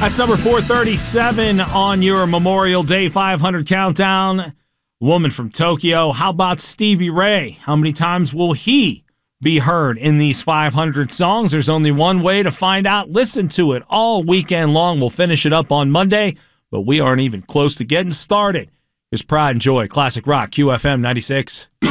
That's number 437 on your Memorial Day 500 countdown. Woman from Tokyo. How about Stevie Ray? How many times will he be heard in these 500 songs? There's only one way to find out. Listen to it all weekend long. We'll finish it up on Monday, but we aren't even close to getting started. Here's Pride and Joy, Classic Rock, QFM 96.